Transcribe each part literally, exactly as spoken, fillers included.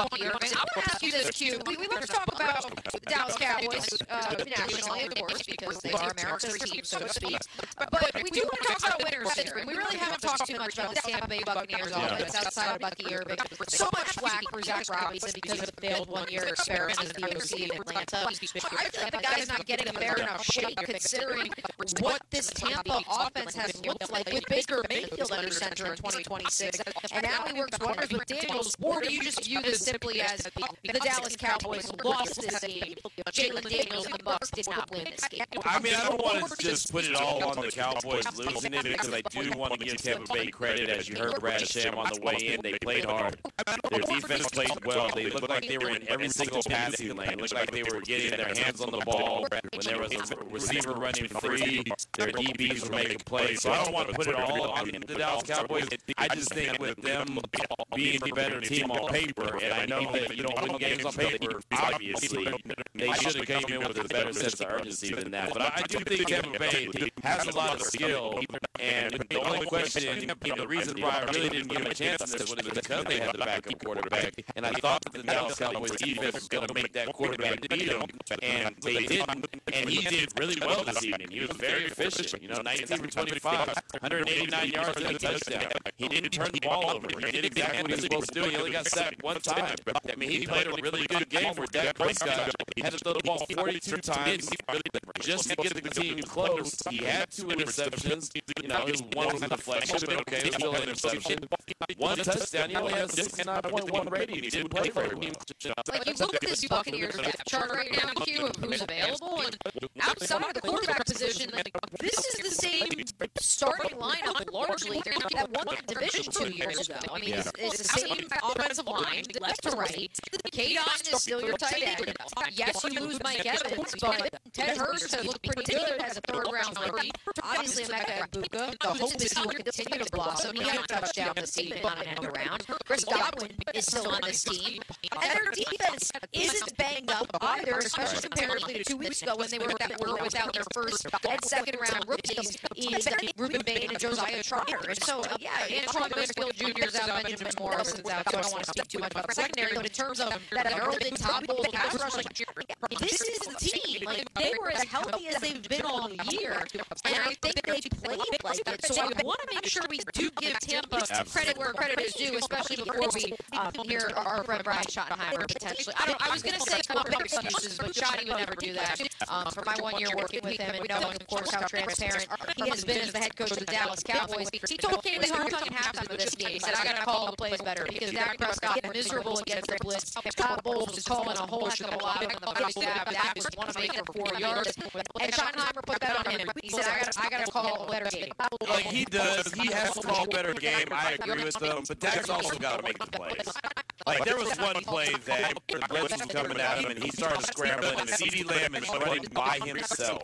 Bucky Irving. I want to ask you this, Q. We, we love to talk about the Dallas Cowboys uh, nationally, of course, because they are America's team, so to speak. But we do want to talk about winners here. And we really haven't talked too much about the Tampa Bay Buccaneers offense outside of Bucky Irving. So much flack for Zach Robinson because of the failed one-year experiment as the O C in Atlanta. I feel like the guy's not getting a fair enough shake considering what this Tampa offense has looked like with Baker Mayfield under center in twenty twenty-six. And now he works wonders with Daniels. Or do you just view this simply as the Dallas Cowboys lost this game? Jalen Daniels and the Bucs did not win this game. I mean, I don't want to just put it all on the Cowboys losing it because I do want to give Tampa Bay credit. As you heard Brad Sham on the way in, they played hard. Their defense played well. They looked like they were in every single passing lane. Looked like they were getting their hands on the ball. When there was a receiver running free, their D Bs were making plays. So I don't want to put it all on the Dallas Cowboys. I just think with them being the better team on paper, and I know that you don't win games on paper, obviously, they should have came in with a better sense of urgency than that. But I do think Tampa Bay has a lot of skill, and the only question, you know, the reason why I really didn't give them a chance in this one is because they had the backup quarterback, and I thought that the Dallas Cowboys defense was going to make that quarterback beat him, and they didn't, and he did really well this evening. He was very efficient, you know, nineteen for twenty-five, one hundred eighty-nine yards and a touchdown. He didn't turn the ball over. He did exactly what he was supposed to do. He only got sacked one time. I mean, he played a really good game where Dak Prescott had to throw the ball forty-two times just to get the team close. He had two interceptions. You know, his one was a deflection, but okay, it was still an interception. One touchdown. He only has sixty-nine point one rating. He didn't play very well. Like, you look at this Buccaneers depth chart right now, Q, of who's available, and outside of the quarterback position, like, this is the same starting lineup largely that won the division two years ago. I mean, it's, it's the same offensive line, left to right. K. Dotson is still your tight end. Yes, you lose Mike Evans, but Ted Hurst has looked pretty good as a third-round rookie. Obviously, Emeka Egbuka, the hope is he will continue to blossom. He had a touchdown this season on an end around. Chris Godwin is still on this team. And their defense isn't banged up either, especially comparatively to two weeks ago when they were, that were without their first and second-round rookies in Ruben Bain and Josiah Trotter. And so, uh, yeah, Antoine Winfield Junior is out, Benjamin Morris is out, so I don't want to speak too much about the secondary, but in terms of that heralded top goal pass rush, like, this is the team. Like, they were as healthy as they've been all year, and I think they played like it. So I want to make sure we do give Tampa credit where credit is due, especially before we um, hear our friend Brian Schottenheimer potentially. I, don't, I was going to say come up with excuses, but Schotty would never do that. Um, for my one year working with him, and we know, of course, how transparent he has been as the head coach of the Dallas Cowboys. He told Kaylee Hartung in halftime of this game, he said, I got to call the plays better because Dak Prescott was miserable against the blitz. Todd Bowles was calling a whole heck of a lot on the first half. Dak was one of eight for four yards. And Schottenheimer put that on him. He said, I got I got to call a better game. Like he does, he has to call a better game. I agree with him, but Dak's also got to make the plays. Like there was one play that the blitz was coming at him, and he started scrambling, and CeeDee Lamb is running by himself,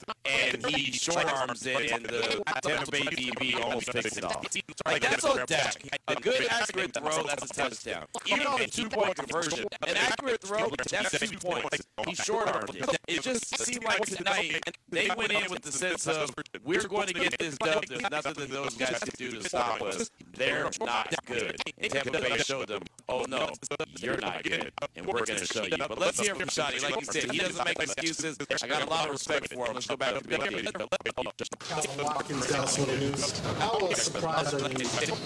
and he short arms it, and the Tampa Bay D B almost picks it off. Like that's on Dak. A good accurate throw, that's a touchdown. Even on a two-point conversion, an accurate throw, that's two points. He short armed it. It just seemed like tonight they went in with the sense of we're going to get this dub. There's nothing that those guys can do to stop us. They're not good. And Tampa Bay showed them, oh no, you're not good, and we're going to show you. But let's hear from Shotty. Like you said, he doesn't make excuses. I got a lot of respect for him. Let's go back to Big D. Calvin Watkins, Dallas Morning News. How uh, surprised are you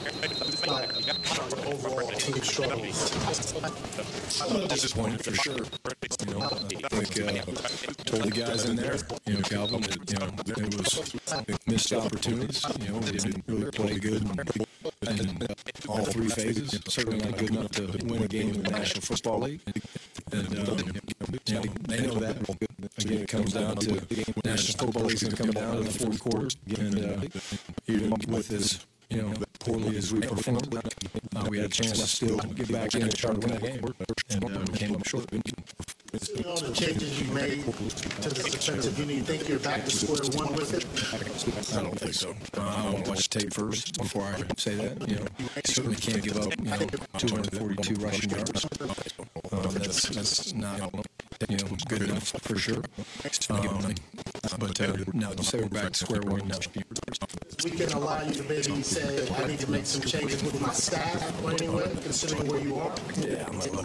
by our overall team struggles? I'm a little disappointed for sure. You know, I think uh, told the guys in there, you know, Calvin, that, you know, it was missed opportunities. You know, they didn't really play good in, in all three phases. Certainly not good enough to win a game in the National Football League. And, um, you know, they know that. Again, it comes down to National Football League is going to come down in the fourth quarter. And uh, even with as, you know, poorly as we performed, uh, we had a chance to still get back in and try to win that game. And uh, we came up short. Seeing all the changes you made to the defensive unit, you think you're back to square one with it? I don't think so. Uh, I want to watch tape first before I say that. You know, certainly can't give up, you know, two hundred forty-two rushing yards. Um, that's that's not, you know, good enough for sure. Um, but uh, no, to say we're back to square one, no. We can allow you to maybe say, I need to make some changes with my staff or anyway, considering where you are. Yeah, I'm not